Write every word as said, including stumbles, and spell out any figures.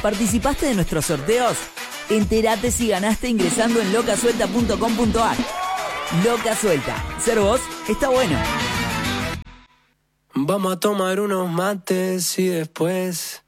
¿Participaste de nuestros sorteos? Entérate si ganaste ingresando en loca suelta punto com punto a r. Loca Suelta. Ser vos está bueno. Vamos a tomar unos mates y después